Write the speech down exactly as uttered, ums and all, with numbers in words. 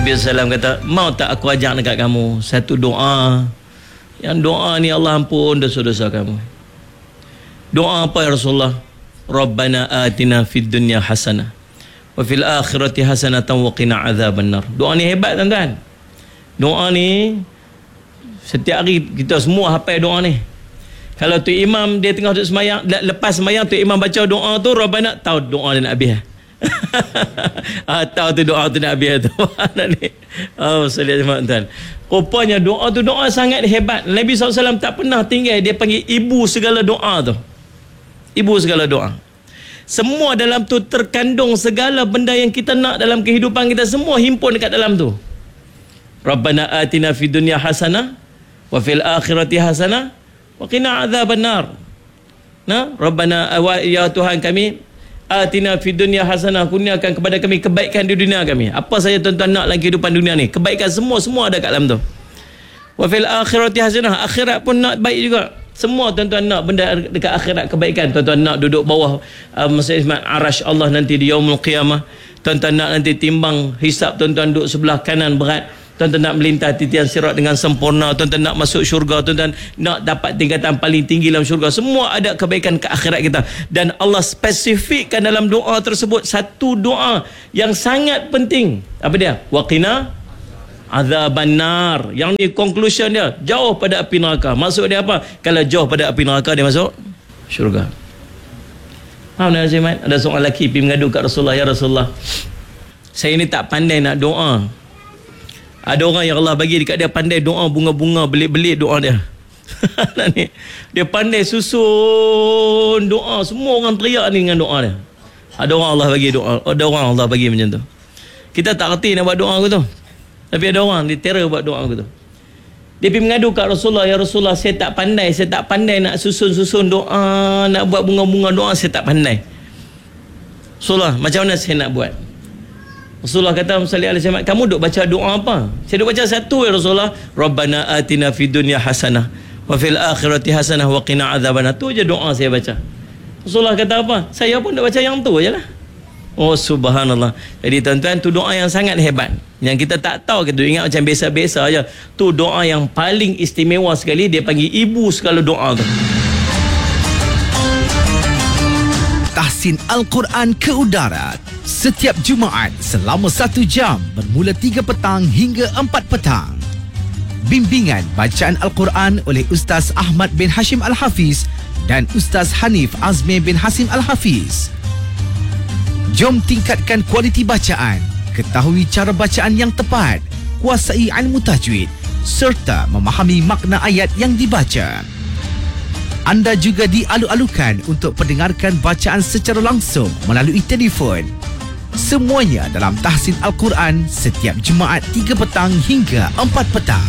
Nabi sallallahu alaihi wasallam kata, mau tak aku ajak dekat kamu satu doa, yang doa ni Allah ampun dosa-dosa kamu. Doa apa ya Rasulullah? Rabbana atina fid dunya hasanah wa fil akhirati hasanatan wa qina azabannar. Doa ni hebat tuan-tuan. Doa ni setiap hari kita semua hafal doa ni. Kalau tu imam dia tengah duduk semayang, lepas semayang tu imam baca doa tu, Rabbana, tahu doa dia nak habis. ah, tahu tu doa tu nak habis tu. Oh, salih jemaah tuan. Rupanya doa tu doa sangat hebat. Nabi sallallahu alaihi wasallam tak pernah tinggal, dia panggil ibu segala doa tu. Ibu segala doa. Semua dalam tu terkandung segala benda yang kita nak dalam kehidupan kita, semua himpun dekat dalam tu. Rabbana atina fid dunya hasanah wa fil akhirati hasanah wa qina adzabannar. Nah, Rabbana ya Tuhan kami, atina fid dunya hasanah, kurniakan kepada kami kebaikan di dunia kami. Apa saja tuan-tuan nak dalam kehidupan dunia ni, kebaikan semua semua ada kat dalam tu. Wa fil akhirati hasanah, akhirat pun nak baik juga. Semua tuan-tuan nak benda dekat akhirat kebaikan. Tuan-tuan nak duduk bawah uh, Masjid Arash Allah nanti di Yaumul Qiyamah. Tuan-tuan nak nanti timbang hisap, tuan-tuan duduk sebelah kanan berat. Tuan-tuan nak melintasi titian sirat dengan sempurna. Tuan-tuan nak masuk syurga. Tuan-tuan nak dapat tingkatan paling tinggi dalam syurga. Semua ada kebaikan ke akhirat kita. Dan Allah spesifikkan dalam doa tersebut satu doa yang sangat penting. Apa dia? Waqina azabannar. Yang ni conclusion dia, jauh pada api neraka. Maksud dia apa? Kalau jauh pada api neraka, dia masuk syurga. Faham tak Zimat? Ada seorang lelaki pergi mengadu kat Rasulullah, ya Rasulullah, saya ni tak pandai nak doa. Ada orang yang Allah bagi dekat dia pandai doa bunga-bunga, belit-belit doa dia. Dia pandai susun doa, semua orang teriak ni dengan doa dia. Ada orang Allah bagi doa, ada orang Allah bagi macam tu. Kita tak reti nak buat doa aku tu. Tapi ada orang dia terror buat doa aku tu. Dia pergi mengadu kat Rasulullah, ya Rasulullah, saya tak pandai, saya tak pandai nak susun-susun doa, nak buat bunga-bunga doa, saya tak pandai. Rasulullah, macam mana saya nak buat? Rasulullah kata, sallallahu alaihi wasallam, kamu duk baca doa apa? Saya duk baca satu, ya Rasulullah, Rabbana atina fid dunya hasanah wa fil akhirati hasanah wa qina adzabannar. Tu je doa saya baca. Rasulullah kata apa? Saya pun duk baca yang tu ajalah. Oh subhanallah. Jadi tuan-tuan, tu doa yang sangat hebat, yang kita tak tahu, kita ingat macam biasa-biasa aja. Tu doa yang paling istimewa sekali, dia panggil ibu segala doa tu. Tahsin Al-Quran ke udara setiap Jumaat selama satu jam bermula tiga petang hingga empat petang. Bimbingan bacaan Al-Quran oleh Ustaz Ahmad bin Hashim Al-Hafiz dan Ustaz Hanif Azmi bin Hasim Al-Hafiz. Jom tingkatkan kualiti bacaan, ketahui cara bacaan yang tepat, kuasai ilmu tajwid serta memahami makna ayat yang dibaca. Anda juga dialu-alukan untuk pendengarkan bacaan secara langsung melalui telefon. Semuanya dalam Tahsin Al-Quran setiap Jumaat tiga petang hingga empat petang.